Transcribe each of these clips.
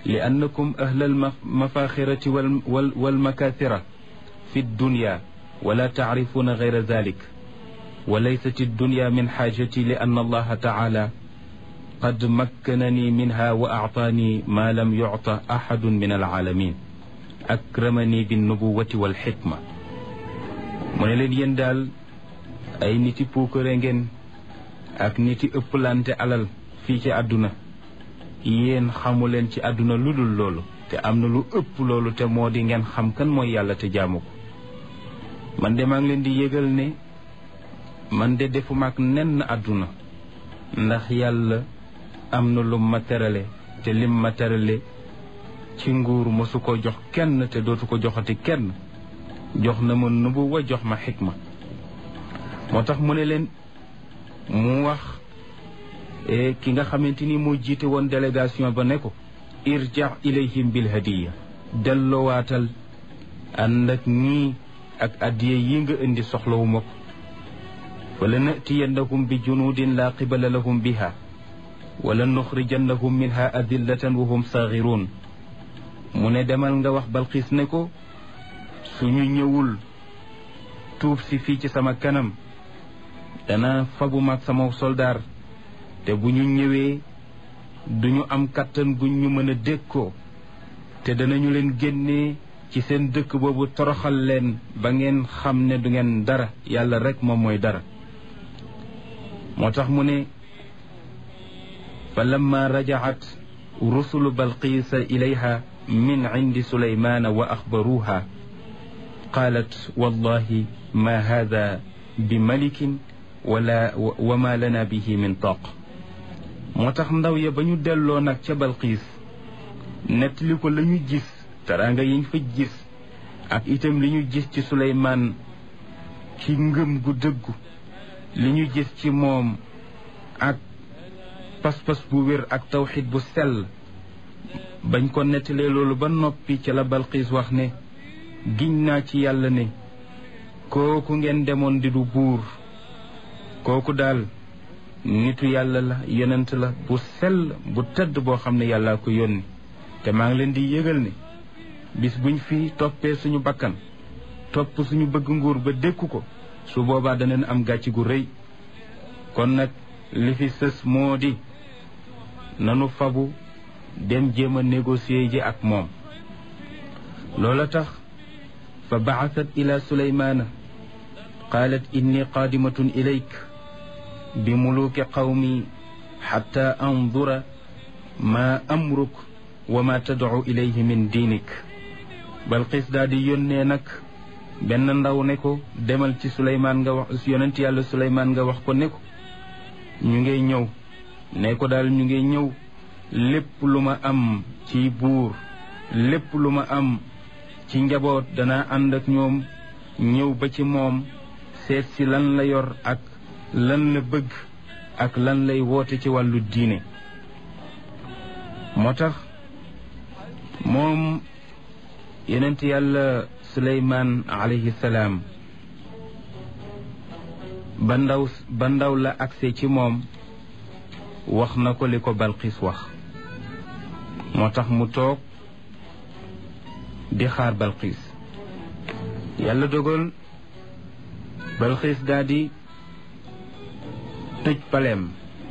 li annakum ahla almafaxirati walmakathira fi dunya wala tacrifuna gayra dalik wa laysat addunya min xaajati li anna allaha taala qad makkanani minha wa actaani ma lam yucta axadun min alcaalamin akramani binnubuwati walxikma mu ne leen yéen daal ay niti puukare ngeen ak niti ëpplante alal fii ci àdduna yéen xamu leen ci àdduna lu dul loolu te am na lu ëpp loolu te moo di ngeen xam kan mooy yàlla te jaamu ko man de maa ngi leen di yëgal ne man de defuma ak nenn àdduna ndax yàlla am na lu ma terale te lim ma terale ci nguur mosu ko jox kenn te dootu ko joxati kenn jox na ma nubuwa jox ma xikma moo tax mu ne leen mu wax ki nga xamante ni moo jiite woon délégation ba ne ko irja ilayhim bil hadiya dellowaatal ànd ak ñii ak addiye yi nga indi soxlawu ma ko wala natiyannahum bi junudin la qibala lahum biha wala nuxrijannahum minha adillatan wa hum saxiruun mu ne demal nga wax Balqiis ne ko suñu ñëwul tuub si fii ci sama kanam dana fabu mag sama soldaar te bu ñu ñëwee duñu am kàttan guñ ñu mën a dékkoo te danañu leen génnee ci seen dëkk boobu toroxal leen ba ngeen xam ne du ngeen dara yàlla rek moom mooy dara moo tax mu ne fa lamma rajaat rusulu balqiisa ilayha min cindi suleymaana wa axbaruuha qaalat wallahi ma hada bi malikin wa ma lana bihi min taq moo tax ndaw ya ba ñu delloo nag ca Balqiis nettali ko la ñu gis teraanga yiñ fa gis ak itam li ñu gis ci Suleymaan ci ngëm gu dëggu li ñu gis ci moom ak pas-pas bu wér ak tawxid bu sell bañ ko nettalee loolu ba noppi ca la Balqiis wax ne giñ naa ci yàlla ne kooku ngeen demoon di du buur kooku daal nitu yàlla la yonent la bu sell bu tëdd boo xam ne yàllaa ko yónni te maa ngi leen di yëgal ne bis buñ fi toppee suñu bakkan topp suñu bëgg nguur ba dékku ko su boobaa daneen am gàcc gu rëy kon nag li fi sës moo di nanu fabu dem jéem a négocier ji ak moom loola tax fa baasat ila suleymaana qaalat inni qaadimatun ilayk bi muluuki qawmi xatta andura ma amruk wa ma tadcu ilayhi min diinik Balqiis daal di yónnee nag benn ndaw ne ko demal ci Suleymaan nga wax yonent yàlla Suleymaan nga wax ko ne ko ñu ngay ñëw ne ko daal ñu ngay ñëw lépp lu ma am ci buur lépp lu ma am ci njaboot danaa ànd ak ñoom ñëw ba ci moom seet si lan la yor ak lan la bëgg ak lan lay woote ci wàllu diine moo tax moom yonent yàlla Suleymaan alayhi salaam ba ndaw la agse ci moom wax na ko li ko Balqiis wax moo tax mu toog di xaar Balqiis yàlla dogal Balqiis daal di tëj paleem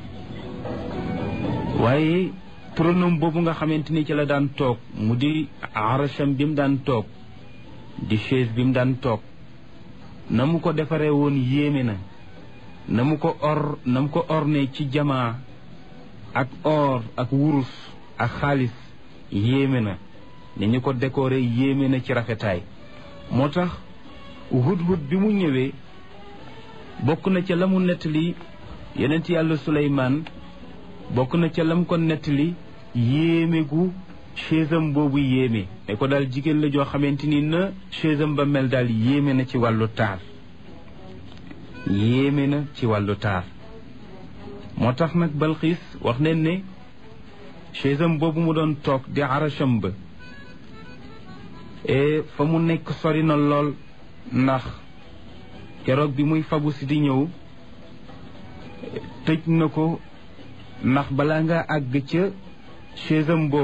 waaye trône boobu nga xamante ni ci la daan toog mu di arasham bi mu daan toog di chaise bi mu daan toog na mu ko defaree woon yéeme na mu ko orné ci jamaa ak or ak wurus ak xaalis yéeme na ni ñu ko décoré yéeme na ci rafetaay moo tax hudhud bi mu ñëwee bokk na ca la mu nettali yonent yàlla Suleymaan bokk na ca lam ko nettali yéeme gu chaisam boobu yéeme ne ko daal jigéen la joo xamante ni na chaisam ba mel daal yéeme na ci wàllu taar yéeme na ci wàllu taar moo tax nag Balqiis wax nañ ne chaisam boobu mu doon toog di arasham ba fa mu nekk sori na lool ndax keroog bi muy fabu si di ñëw tëj na ko ndax balaa nga àgg ca chaisam boobu